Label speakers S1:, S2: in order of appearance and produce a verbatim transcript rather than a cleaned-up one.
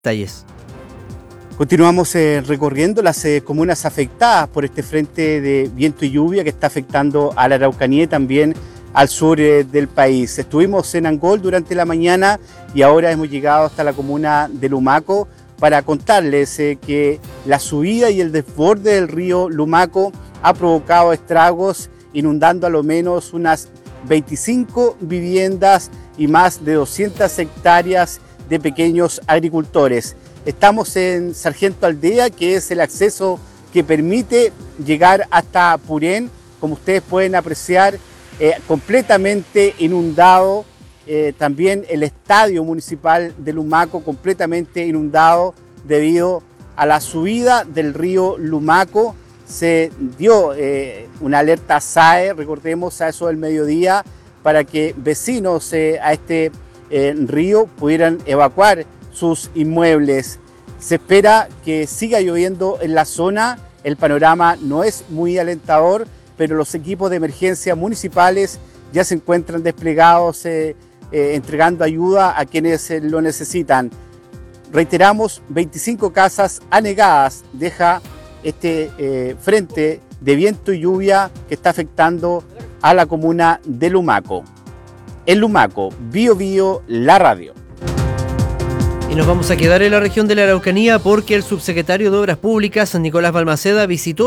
S1: Detalles.
S2: Continuamos eh, recorriendo las eh, comunas afectadas por este frente de viento y lluvia que está afectando a la Araucanía y también al sur eh, del país. Estuvimos en Angol durante la mañana y ahora hemos llegado hasta la comuna de Lumaco para contarles eh, que la subida y el desborde del río Lumaco ha provocado estragos, inundando a lo menos unas veinticinco viviendas y más de doscientas hectáreas de pequeños agricultores. Estamos en Sargento Aldea, que es el acceso que permite llegar hasta Purén. Como ustedes pueden apreciar, eh, completamente inundado. Eh, también el estadio municipal de Lumaco completamente inundado debido a la subida del río Lumaco. Se dio eh, una alerta S A E, recordemos, a eso del mediodía, para que vecinos eh, a este eh, río pudieran evacuar sus inmuebles. Se espera que siga lloviendo en la zona. El panorama no es muy alentador, pero los equipos de emergencia municipales ya se encuentran desplegados eh, eh, entregando ayuda a quienes eh, lo necesitan. Reiteramos, veinticinco casas anegadas deja este eh, frente de viento y lluvia que está afectando a la comuna de Lumaco. En Lumaco, Bio Bio, la radio.
S1: Y nos vamos a quedar en la región de la Araucanía porque el subsecretario de Obras Públicas, Nicolás Balmaceda, visitó